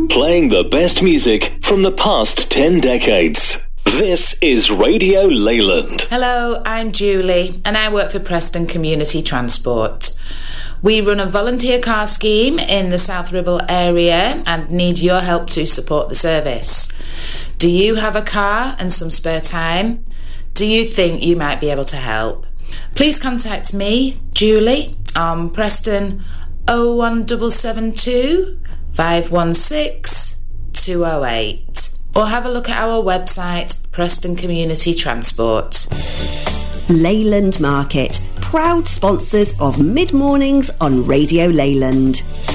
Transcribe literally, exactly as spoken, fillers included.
Playing the best music from the past ten decades. This is Radio Leyland. Hello, I'm Julie and I work for Preston Community Transport. We run a volunteer car scheme in the South Ribble area and need your help to support the service. Do you have a car and some spare time? Do you think you might be able to help? Please contact me, Julie, on Preston oh one seven seven two, five one six, two oh eight, or have a look at our website, Preston Community Transport. Leyland Market, proud sponsors of Mid Mornings on Radio Leyland.